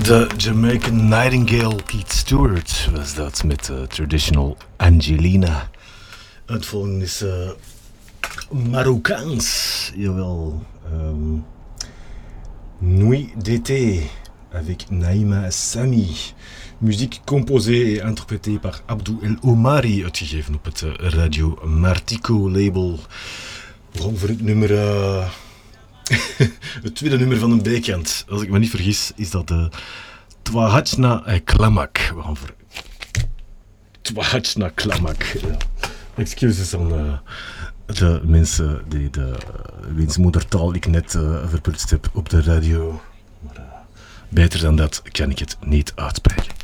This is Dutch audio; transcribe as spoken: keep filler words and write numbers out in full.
de Jamaican Nightingale Keith Stewart was dat met uh, Traditional Angelina. Het volgende is uh, Marokkaans, jawel. Um, Nuit d'été avec Naïma Sami. Muziek composée et interprétée par Abdou El Omari, uitgegeven op het uh, Radio Martico label. We gaan voor het nummer... Uh, het tweede nummer van een B-kant. Als ik me niet vergis, is dat de Twahachna Klamak. We gaan voor Twahachna Klamak. Ja. Excuses aan uh, de mensen die de wiens moedertaal ik net uh, verprutst heb op de radio. Maar uh, beter dan dat kan ik het niet uitspreken.